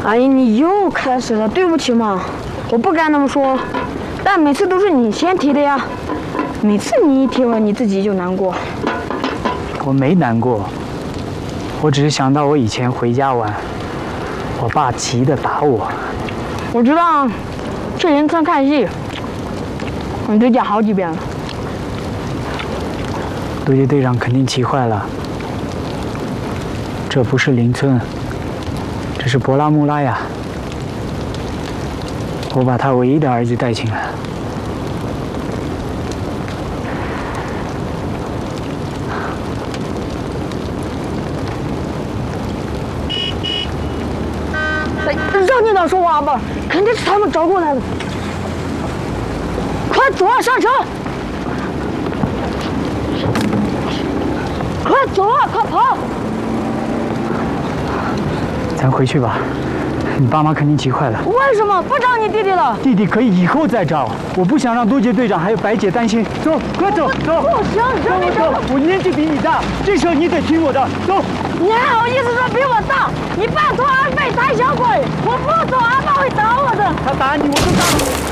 哎呀，你又开始了，对不起嘛，我不该那么说，但每次都是你先提的呀，每次你一提完你自己就难过。 我没难过，我只是想到我以前回家玩，我爸急得打我。 我知道，去邻村看戏，你都讲好几遍了。 陆杰队长肯定气坏了，这不是邻村，这是博拉穆拉呀。我把他唯一的儿子带进来。 让领导说话吧，肯定是他们找过来的。快走啊，上车！快走啊，快跑！ 咱回去吧，你爸妈肯定急坏了。 为什么不找你弟弟了？ 弟弟可以以后再找，我不想让多杰队长还有白姐担心。走，快走，走！ 不行， 跟我走，我年纪比你大，这事你得听我的。走！ 你还好意思说比我大？你拜托安倍胆小鬼！我不走，阿爸会打我的。 他打你，我就打你。